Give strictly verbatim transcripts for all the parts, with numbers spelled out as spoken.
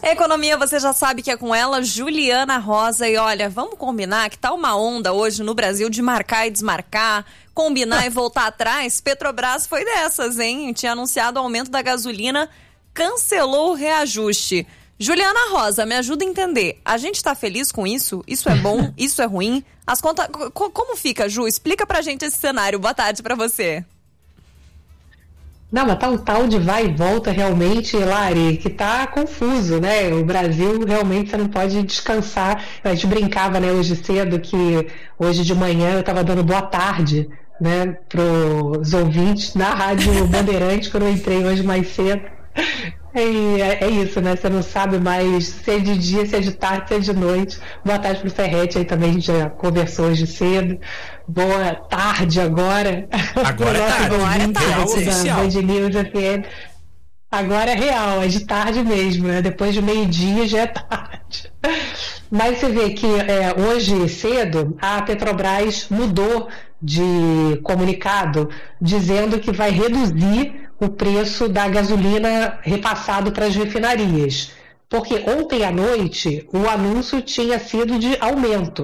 Economia, você já sabe que é com ela, Juliana Rosa. E olha, vamos combinar que tá uma onda hoje no Brasil de marcar e desmarcar, combinar e voltar atrás. Petrobras foi dessas, hein? Tinha anunciado o aumento da gasolina, cancelou o reajuste. Juliana Rosa, me ajuda a entender. A gente tá feliz com isso? Isso é bom? Isso é ruim? As contas... Como fica, Ju? Explica pra gente esse cenário. Boa tarde pra você. Não, mas tá um tal de vai e volta realmente, Lari, que tá confuso, né? O Brasil realmente você não pode descansar. A gente brincava, né, hoje cedo, que hoje de manhã eu tava dando boa tarde, né, pros ouvintes na Rádio Bandeirantes, quando eu entrei hoje mais cedo. E é, é isso, né? Você não sabe mais se é de dia, se é de tarde, se é de noite. Boa tarde pro Ferretti, aí também a gente já conversou hoje cedo. Boa tarde agora. Agora é tarde, agora é tarde. Oficial. Band News F M. Agora é real, é de tarde mesmo, né? Depois de meio-dia já é tarde. Mas você vê que é, hoje cedo a Petrobras mudou de comunicado dizendo que vai reduzir o preço da gasolina repassado para as refinarias. Porque ontem à noite o anúncio tinha sido de aumento.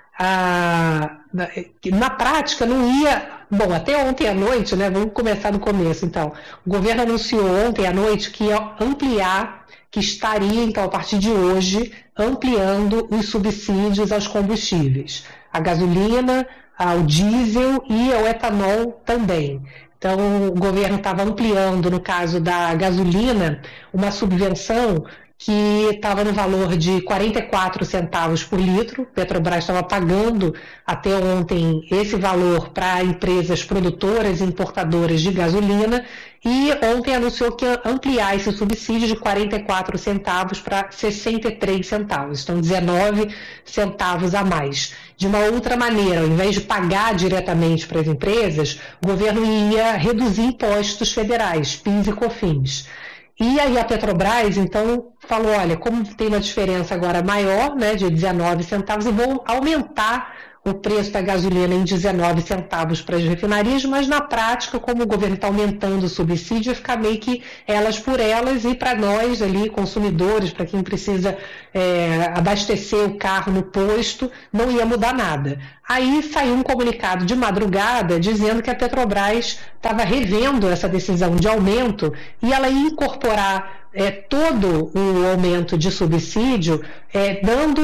Ah, na, na prática não ia... Bom, até ontem à noite, né? Vamos começar do começo então. O governo anunciou ontem à noite que ia ampliar, que estaria então a partir de hoje ampliando os subsídios aos combustíveis. A gasolina, ao diesel e ao etanol também. Então, o governo estava ampliando, no caso da gasolina, uma subvenção que estava no valor de quarenta e quatro centavos por litro. Petrobras estava pagando até ontem esse valor para empresas produtoras e importadoras de gasolina e ontem anunciou que ia ampliar esse subsídio de quarenta e quatro centavos para sessenta e três centavos, então dezenove centavos a mais. De uma outra maneira, ao invés de pagar diretamente para as empresas, o governo ia reduzir impostos federais, PIS e COFINS. E aí a Petrobras, então, falou, olha, como tem uma diferença agora maior, né, de dezenove centavos, eu vou aumentar o preço da gasolina em dezenove centavos para as refinarias, mas na prática, como o governo está aumentando o subsídio, vai ficar meio que elas por elas e para nós ali, consumidores, para quem precisa é, abastecer o carro no posto, não ia mudar nada. Aí saiu um comunicado de madrugada dizendo que a Petrobras estava revendo essa decisão de aumento e ela ia incorporar É, todo o aumento de subsídio, é, dando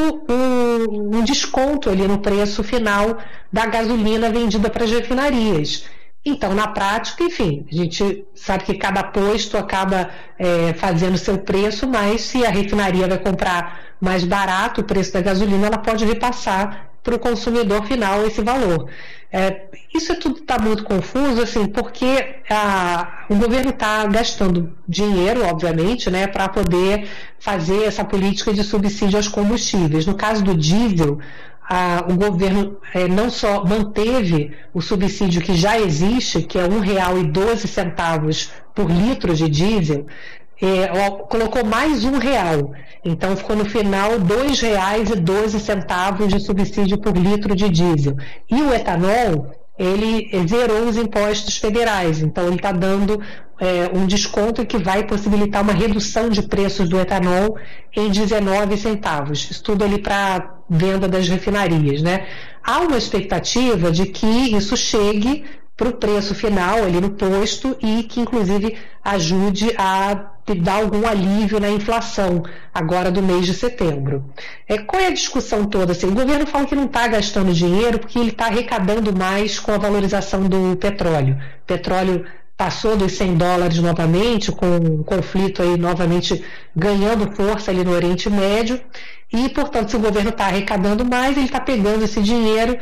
um, um desconto ali no preço final da gasolina vendida para as refinarias. Então, na prática, enfim, a gente sabe que cada posto acaba é, fazendo seu preço, mas se a refinaria vai comprar mais barato o preço da gasolina, ela pode repassar para o consumidor final esse valor. É, isso tudo está muito confuso, assim, porque a, o governo está gastando dinheiro, obviamente, né, para poder fazer essa política de subsídio aos combustíveis. No caso do diesel, a, o governo é, não só manteve o subsídio que já existe, que é um real e doze centavos por litro de diesel, É, colocou mais um real, então ficou no final dois reais e doze centavos de subsídio por litro de diesel. E o etanol, ele zerou os impostos federais, então ele está dando é, um desconto que vai possibilitar uma redução de preços do etanol em dezenove centavos. Isso tudo ali para venda das refinarias, né? Há uma expectativa de que isso chegue para o preço final ali no posto e que inclusive ajude a dar algum alívio na inflação agora do mês de setembro. É, qual é a discussão toda? Assim, o governo fala que não está gastando dinheiro porque ele está arrecadando mais com a valorização do petróleo. O petróleo passou dos cem dólares novamente, com o conflito aí novamente ganhando força ali no Oriente Médio, e, portanto, se o governo está arrecadando mais, ele está pegando esse dinheiro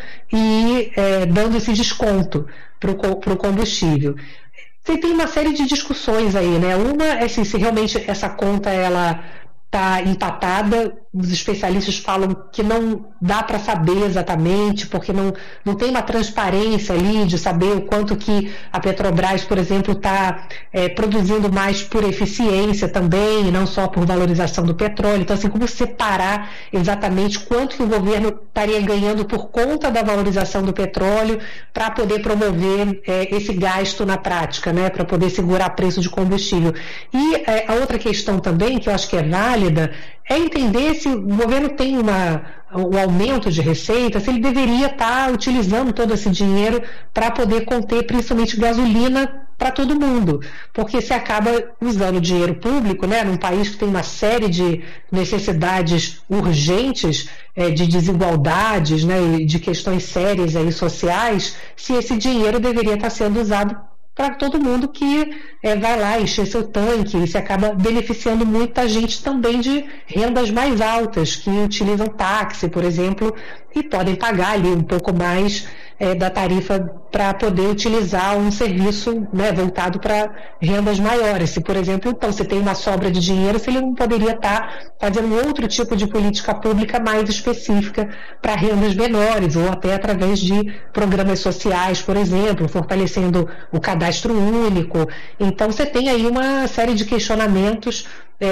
e é, dando esse desconto para o combustível. Você tem uma série de discussões aí, né? Uma é se, se realmente essa conta ela está empatada os especialistas falam que não dá para saber exatamente, porque não, não tem uma transparência ali de saber o quanto que a Petrobras, por exemplo, está é, produzindo mais por eficiência também, e não só por valorização do petróleo. Então, assim, como separar exatamente quanto que o governo estaria ganhando por conta da valorização do petróleo para poder promover é, esse gasto na prática, né, para poder segurar preço de combustível. E é, a outra questão também, que eu acho que é válida, é entender se o governo tem uma, um aumento de receita, se ele deveria estar utilizando todo esse dinheiro para poder conter principalmente gasolina para todo mundo, porque se acaba usando dinheiro público, né, num país que tem uma série de necessidades urgentes, é, de desigualdades, né, e de questões sérias aí, sociais, se esse dinheiro deveria estar sendo usado para todo mundo que é, vai lá encher seu tanque, e se acaba beneficiando muita gente também de rendas mais altas, que utilizam táxi, por exemplo, e podem pagar ali um pouco mais é, da tarifa para poder utilizar um serviço, né, voltado para rendas maiores. Se, por exemplo, então, você tem uma sobra de dinheiro, se ele não poderia estar fazendo outro tipo de política pública mais específica para rendas menores, ou até através de programas sociais, por exemplo, fortalecendo o cadastro único. Então, você tem aí uma série de questionamentos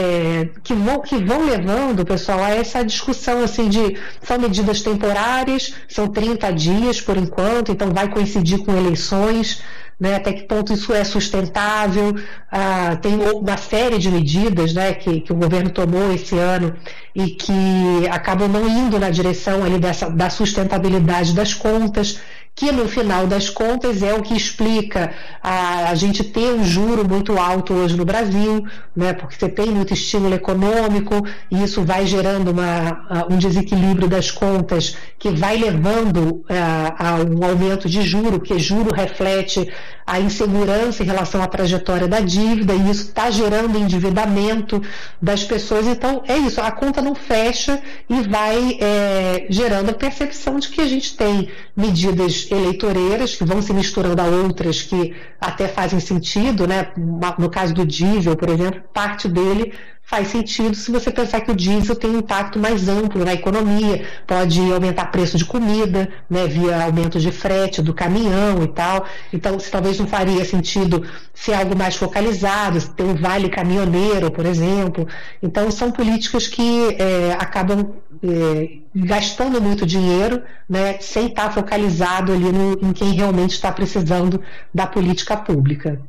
É, que, vão, que vão levando, pessoal, a essa discussão assim de são medidas temporárias, são trinta dias por enquanto, então vai coincidir com eleições, né, até que ponto isso é sustentável. Ah, tem uma série de medidas, né, que, que o governo tomou esse ano e que acabam não indo na direção ali dessa, da sustentabilidade das contas, que no final das contas é o que explica a, a gente ter um juro muito alto hoje no Brasil, né, porque você tem muito estímulo econômico e isso vai gerando uma, um desequilíbrio das contas que vai levando a, a um aumento de juro, porque juro reflete a insegurança em relação à trajetória da dívida, e isso está gerando endividamento das pessoas. Então é isso, a conta não fecha e vai é, gerando a percepção de que a gente tem medidas eleitoreiras que vão se misturando a outras que até fazem sentido, né? No caso do diesel, por exemplo, parte dele faz sentido se você pensar que o diesel tem um impacto mais amplo na economia, pode aumentar preço de comida, né, via aumento de frete do caminhão e tal. Então, se talvez não faria sentido ser algo mais focalizado, ter um vale caminhoneiro, por exemplo. Então, são políticas que é, acabam é, gastando muito dinheiro, né, sem estar focalizado ali no, em quem realmente está precisando da política pública.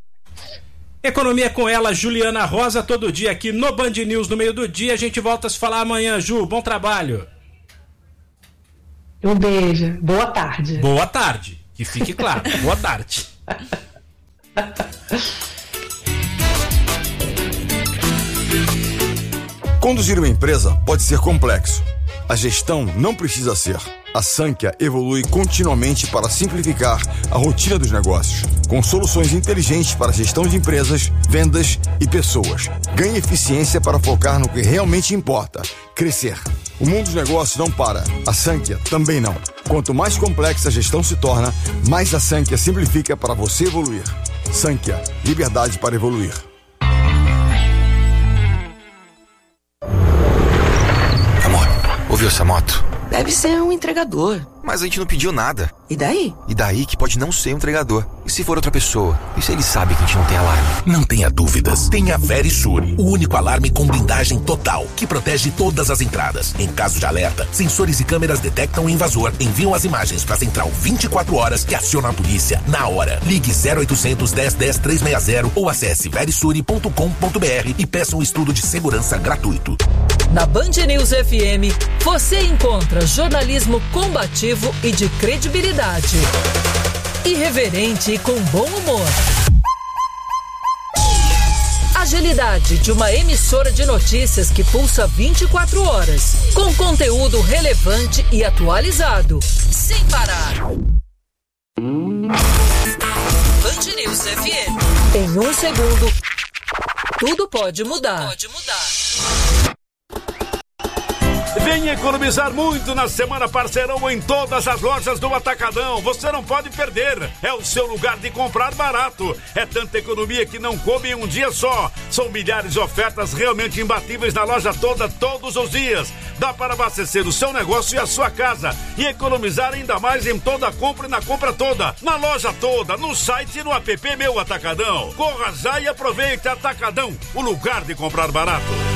Economia com ela, Juliana Rosa, todo dia aqui no Band News, no meio do dia. A gente volta a se falar amanhã, Ju. Bom trabalho. Um beijo. Boa tarde. Boa tarde. Que fique claro. Boa tarde. Conduzir uma empresa pode ser complexo. A gestão não precisa ser. A Sankhya evolui continuamente para simplificar a rotina dos negócios, com soluções inteligentes para a gestão de empresas, vendas e pessoas. Ganhe eficiência para focar no que realmente importa, crescer. O mundo dos negócios não para, a Sankhya também não. Quanto mais complexa a gestão se torna, mais a Sankhya simplifica para você evoluir. Sankhya, liberdade para evoluir. Amor, ouviu essa moto? Deve ser um entregador. Mas a gente não pediu nada. E daí? E daí que pode não ser um entregador. E se for outra pessoa? E se ele sabe que a gente não tem alarme? Não tenha dúvidas. Tenha Verisur, o único alarme com blindagem total, que protege todas as entradas. Em caso de alerta, sensores e câmeras detectam o invasor, enviam as imagens para a central vinte e quatro horas que aciona a polícia na hora. Ligue zero oitocentos, dez, dez, trezentos e sessenta ou acesse verisur ponto com ponto br e peça um estudo de segurança gratuito. Na Band News F M, você encontra jornalismo combativo e de credibilidade. Irreverente e com bom humor. Agilidade de uma emissora de notícias que pulsa vinte e quatro horas, com conteúdo relevante e atualizado, sem parar. Band News F M. Em um segundo, tudo pode mudar. Pode mudar. Venha economizar muito na Semana Parceirão em todas as lojas do Atacadão. Você não pode perder. É o seu lugar de comprar barato. É tanta economia que não come em um dia só. São milhares de ofertas realmente imbatíveis na loja toda, todos os dias. Dá para abastecer o seu negócio e a sua casa e economizar ainda mais em toda a compra e na compra toda. Na loja toda, no site e no app Meu Atacadão. Corra já e aproveite. Atacadão, o lugar de comprar barato.